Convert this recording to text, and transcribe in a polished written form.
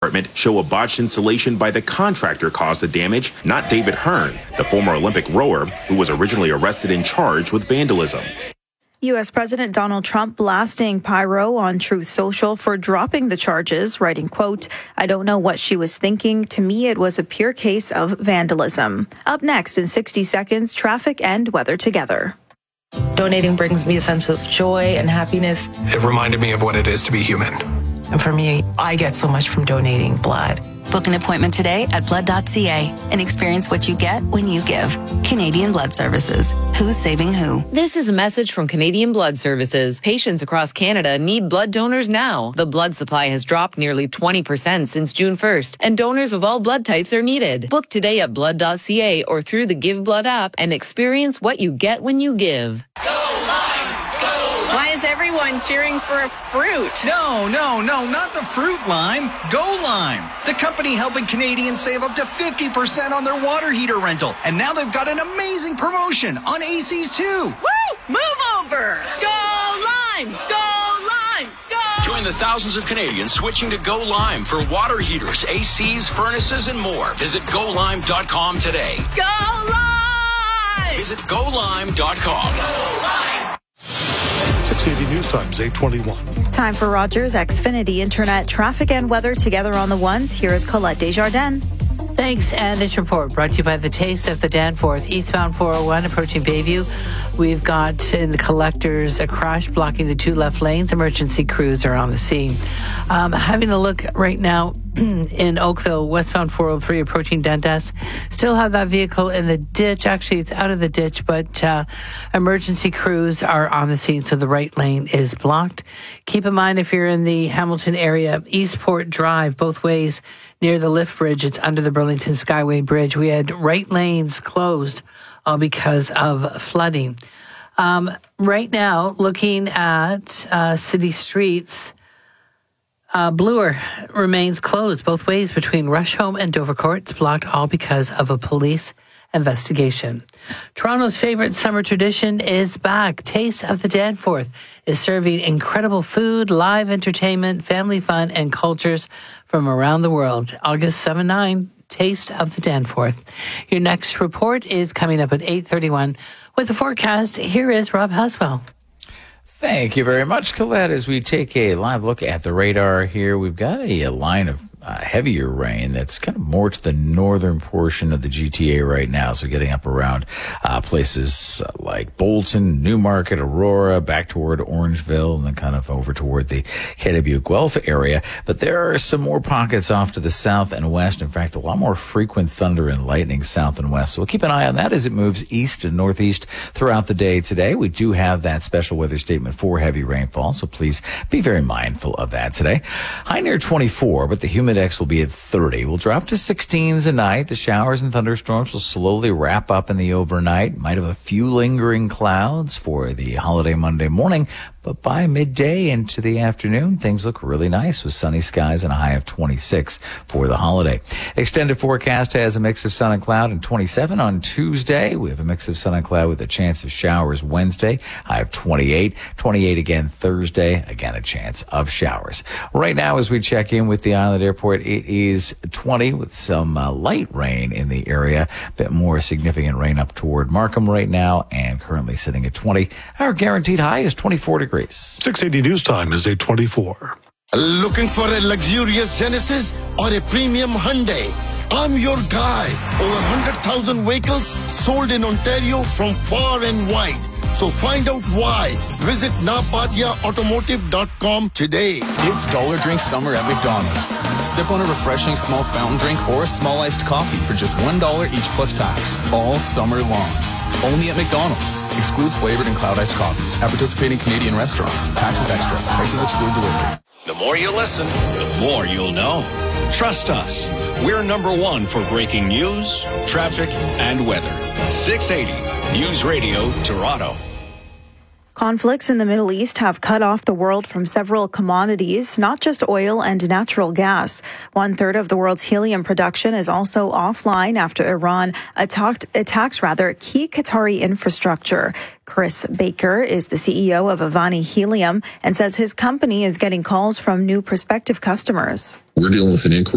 department show a botched installation by the contractor caused the damage, not David Hearn, the former Olympic rower who was originally arrested and charged with vandalism. U.S. President Donald Trump blasting Pyro on Truth Social for dropping the charges, writing, quote, "I don't know what she was thinking. To me, it was a pure case of vandalism." Up next in 60 seconds, traffic and weather together. Donating brings me a sense of joy and happiness. It reminded me of what it is to be human. And for me, I get so much from donating blood. Book an appointment today at blood.ca and experience what you get when you give. Canadian Blood Services. Who's saving who? This is a message from Canadian Blood Services. Patients across Canada need blood donors now. The blood supply has dropped nearly 20% since June 1st, and donors of all blood types are needed. Book today at blood.ca or through the Give Blood app and experience what you get when you give. Why is everyone cheering for a fruit? No, not the fruit lime. Go Lime, the company helping Canadians save up to 50% on their water heater rental. And now they've got an amazing promotion on ACs too. Woo! Move over! Go Lime! Go Lime! Go! Join the thousands of Canadians switching to Go Lime for water heaters, ACs, furnaces, and more. Visit golime.com today. Go Lime! Visit golime.com. Go Lime! 680 News Times, 821. Time for Rogers Xfinity Internet traffic and weather together on the ones. Here is Colette Desjardins. Thanks, and this report brought to you by the Taste of the Danforth, eastbound 401 approaching Bayview. We've got in the collectors a crash blocking the two left lanes. Emergency crews are on the scene. Having a look right now in Oakville, westbound 403 approaching Dundas. Still have that vehicle in the ditch. Actually, it's out of the ditch, but emergency crews are on the scene, so the right lane is blocked. Keep in mind, if you're in the Hamilton area, Eastport Drive, both ways near the lift bridge, it's under the Burlington Skyway Bridge. We had right lanes closed all because of flooding. Right now, looking at city streets, Bloor remains closed both ways between Rusholme and Dovercourt. It's blocked all because of a police investigation. Toronto's favorite summer tradition is back. Taste of the Danforth is serving incredible food, live entertainment, family fun, and cultures from around the world. August 7-9, Taste of the Danforth. Your next report is coming up at 8:31. With the forecast, here is Rob Haswell. Thank you very much, Colette. As we take a live look at the radar here, we've got a line of heavier rain that's kind of more to the northern portion of the GTA right now. So getting up around places like Bolton, Newmarket, Aurora, back toward Orangeville, and then kind of over toward the KW Guelph area. But there are some more pockets off to the south and west. In fact, a lot more frequent thunder and lightning south and west. So we'll keep an eye on that as it moves east and northeast throughout the day today. We do have that special weather statement for heavy rainfall, so please be very mindful of that today. High near 24, but the humid will be at 30. We'll drop to 16s a night. The showers and thunderstorms will slowly wrap up in the overnight. Might have a few lingering clouds for the holiday Monday morning, but by midday into the afternoon, things look really nice with sunny skies and a high of 26 for the holiday. Extended forecast has a mix of sun and cloud and 27 on Tuesday. We have a mix of sun and cloud with a chance of showers Wednesday, high of 28. 28 again Thursday, again a chance of showers. Right now, as we check in with the Island Airport, it is 20 with some light rain in the area. A bit more significant rain up toward Markham right now, and currently sitting at 20. Our guaranteed high is 24 degrees. 680 News Time is 8:24. Looking for a luxurious Genesis or a premium Hyundai? I'm your guy. Over 100,000 vehicles sold in Ontario from far and wide. So find out why. Visit napatiaautomotive.com today. It's Dollar Drink Summer at McDonald's. Sip on a refreshing small fountain drink or a small iced coffee for just $1 each plus tax. All summer long. Only at McDonald's. Excludes flavored and cloud iced coffees. At participating Canadian restaurants. Taxes extra. Prices exclude delivery. The more you listen, the more you'll know. Trust us. We're number one for breaking news, traffic, and weather. 680 News Radio Toronto. Conflicts in the Middle East have cut off the world from several commodities, not just oil and natural gas. 1/3 of the world's helium production is also offline after Iran attacked key Qatari infrastructure. Chris Baker is the CEO of Avani Helium and says his company is getting calls from new prospective customers. We're dealing with an inquiry